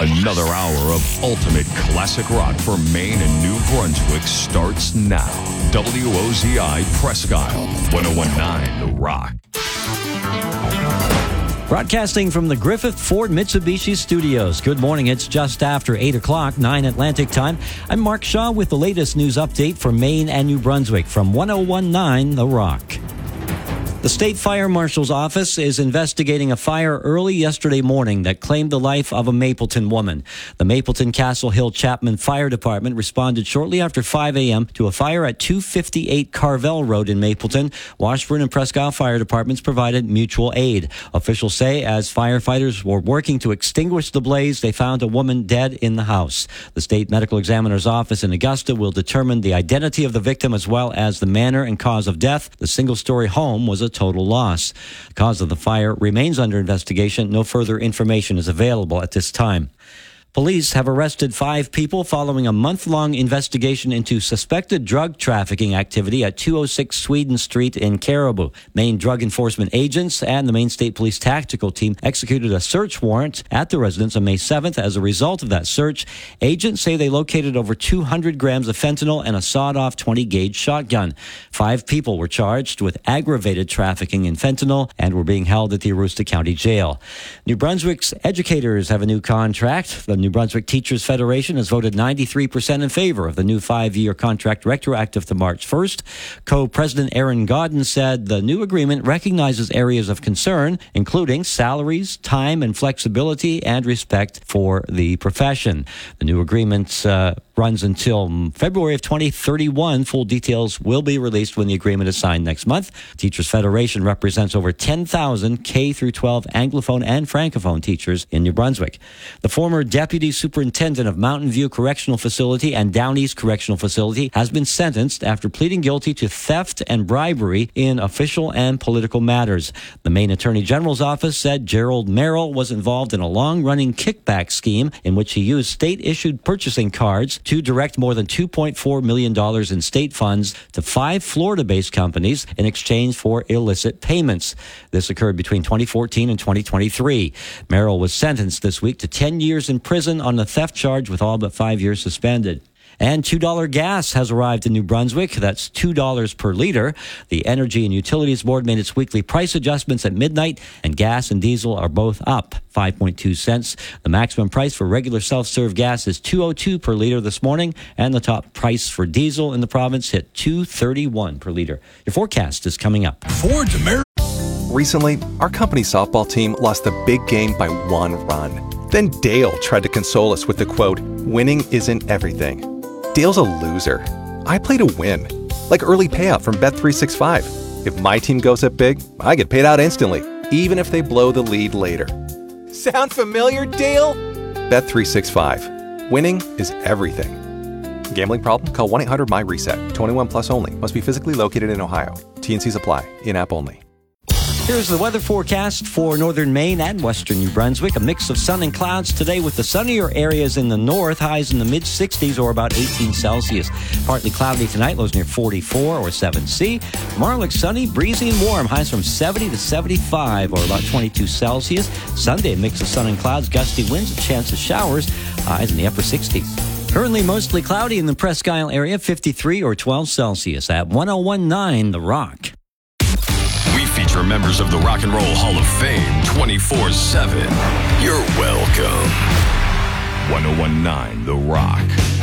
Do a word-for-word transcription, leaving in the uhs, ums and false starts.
Another hour of ultimate classic rock for Maine and New Brunswick starts now. W O Z I Presque Isle, one oh one point nine The Rock. Broadcasting from the Griffith Ford Mitsubishi Studios. Good morning. It's just after eight o'clock, nine Atlantic time. I'm Mark Shaw with the latest news update for Maine and New Brunswick from one oh one point nine The Rock. The State Fire Marshal's office is investigating a fire early yesterday morning that claimed the life of a Mapleton woman. The Mapleton Castle Hill Chapman Fire Department responded shortly after five a.m. to a fire at two fifty-eight Carvel Road in Mapleton. Washburn and Presque Isle Fire Departments provided mutual aid. Officials say as firefighters were working to extinguish the blaze, they found a woman dead in the house. The State Medical Examiner's office in Augusta will determine the identity of the victim as well as the manner and cause of death. The single-story home was a total loss. The cause of the fire remains under investigation. No further information is available at this time. Police have arrested five people following a month-long investigation into suspected drug trafficking activity at two oh six Sweden Street in Caribou. Maine Drug Enforcement agents and the Maine State Police Tactical Team executed a search warrant at the residence on May seventh. As a result of that search, agents say they located over two hundred grams of fentanyl and a sawed-off twenty gauge shotgun. Five people were charged with aggravated trafficking in fentanyl and were being held at the Aroostook County Jail. New Brunswick's educators have a new contract. The New Brunswick Teachers Federation has voted ninety-three percent in favor of the new five-year contract retroactive to March first. Co-President Aaron Godden said the new agreement recognizes areas of concern, including salaries, time and flexibility, and respect for the profession. The new agreement uh, runs until February of twenty thirty-one. Full details will be released when the agreement is signed next month. Teachers Federation represents over ten thousand K through twelve Anglophone and Francophone teachers in New Brunswick. The former deputy superintendent of Mountain View Correctional Facility and Down East Correctional Facility has been sentenced after pleading guilty to theft and bribery in official and political matters. The Maine Attorney General's office said Gerald Merrill was involved in a long-running kickback scheme in which he used state-issued purchasing cards to direct more than two point four million dollars in state funds to five Florida-based companies in exchange for illicit payments. This occurred between twenty fourteen and twenty twenty-three. Merrill was sentenced this week to ten years in prison on the theft charge with all but five years suspended. And two dollar gas has arrived in New Brunswick. That's two dollars per liter. The Energy and Utilities Board made its weekly price adjustments at midnight, and gas and diesel are both up five point two cents. The maximum price for regular self-serve gas is two oh two per liter this morning, and the top price for diesel in the province hit two thirty-one per liter. Your forecast is coming up. Ford's America. Recently, our company softball team lost a big game by one run. Then Dale tried to console us with the quote, "Winning isn't everything." Dale's a loser. I play to win. Like early payout from Bet three sixty-five. If my team goes up big, I get paid out instantly, even if they blow the lead later. Sound familiar, Dale? Bet three sixty-five. Winning is everything. Gambling problem? Call one eight hundred M Y reset. twenty-one plus only. Must be physically located in Ohio. T and Cs apply. In-app only. Here's the weather forecast for northern Maine and western New Brunswick. A mix of sun and clouds today with the sunnier areas in the north, highs in the mid sixties or about eighteen Celsius. Partly cloudy tonight, lows near forty-four or seven C. Tomorrow looks sunny, breezy and warm, highs from seventy to seventy-five or about twenty-two Celsius. Sunday, a mix of sun and clouds, gusty winds, a chance of showers, highs in the upper sixties. Currently mostly cloudy in the Presque Isle area, fifty-three or twelve Celsius at one oh one point nine The Rock. We feature members of the Rock and Roll Hall of Fame twenty-four seven. You're welcome. one oh one point nine The Rock.